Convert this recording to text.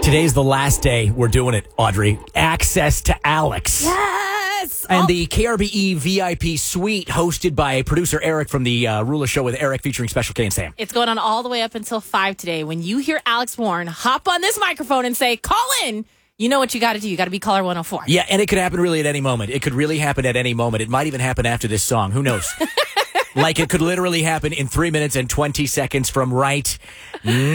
Today's the last day we're doing it, Audrey. Access to Alex. Yes! And the KRBE VIP suite hosted by producer Eric from the Ruler Show with Eric featuring Special K and Sam. It's going on all the way up until 5 today. When you hear Alex Warren hop on this microphone and say, call in, you know what you got to do. You got to be caller 104. Yeah, and it could happen really at any moment. It could really happen at any moment. It might even happen after this song. Who knows? Like it could literally happen in 3 minutes and 20 seconds from right